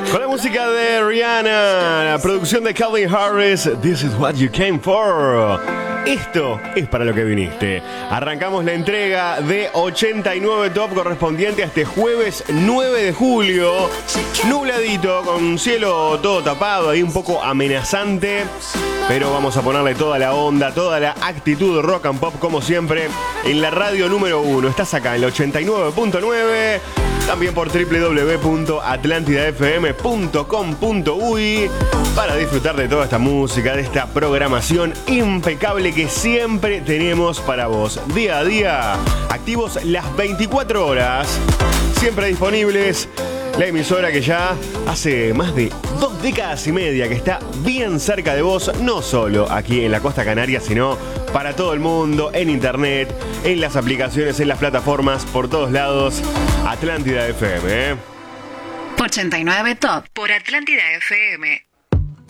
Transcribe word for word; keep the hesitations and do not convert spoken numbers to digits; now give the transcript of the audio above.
Con la música de Rihanna, la producción de Calvin Harris, This is what you came for. Esto es para lo que viniste. Arrancamos la entrega de ochenta y nueve Top correspondiente a este jueves nueve de julio. Nubladito, con cielo todo tapado, ahí un poco amenazante. Pero vamos a ponerle toda la onda, toda la actitud rock and pop como siempre en la radio número uno. Estás acá en la ochenta y nueve punto nueve. También por doble u doble u doble u punto atlantida f m punto com punto u y para disfrutar de toda esta música, de esta programación impecable que siempre tenemos para vos. Día a día, activos las veinticuatro horas, siempre disponibles. La emisora que ya hace más de dos décadas y media que está bien cerca de vos, no solo aquí en la costa canaria, sino para todo el mundo, en internet, en las aplicaciones, en las plataformas, por todos lados. Atlántida F M, ¿eh? ochenta y nueve Top por Atlántida F M.